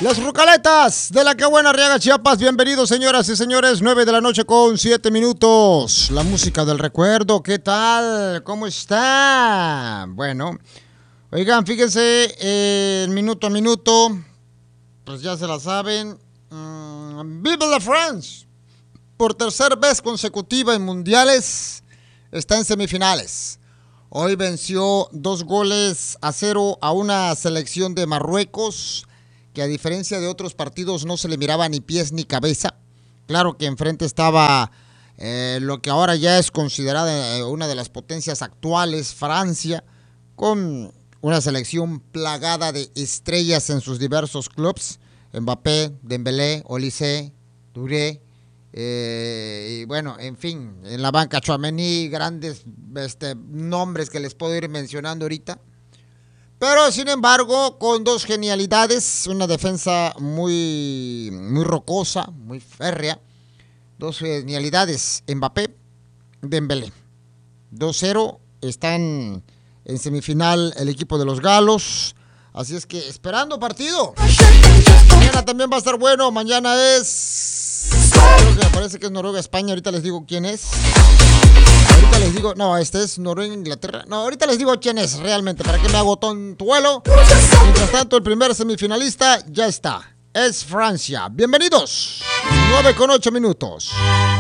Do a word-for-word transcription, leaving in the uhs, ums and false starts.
Las Rucaletas de la Que Buena Arriaga, Chiapas. Bienvenidos, señoras y señores. nueve de la noche con siete minutos. La música del recuerdo. ¿Qué tal? ¿Cómo está? Bueno, oigan, fíjense, eh, minuto a minuto, pues ya se la saben. Mm, ¡Vive la France! Por tercera vez consecutiva en mundiales, está en semifinales. Hoy venció dos goles a cero a una selección de Marruecos, que a diferencia de otros partidos no se le miraba ni pies ni cabeza. Claro que enfrente estaba eh, lo que ahora ya es considerada eh, una de las potencias actuales, Francia, con una selección plagada de estrellas en sus diversos clubes. Mbappé, Dembélé, Olise, Touré, eh, y bueno, en fin, en la banca Tchouaméni, grandes este, nombres que les puedo ir mencionando ahorita. Pero, sin embargo, con dos genialidades, una defensa muy, muy rocosa, muy férrea. Dos genialidades, Mbappé, Dembélé. dos cero, están en semifinal el equipo de los galos. Así es que, esperando partido. Mañana también va a estar bueno, mañana es... Creo que me parece que es Noruega-España, ahorita les digo quién es. Ahorita les digo, no, este es Noruega-Inglaterra. No, ahorita les digo quién es realmente, para que me hago tontuelo. Mientras tanto, el primer semifinalista ya está. Es Francia. Bienvenidos. nueve con ocho minutos.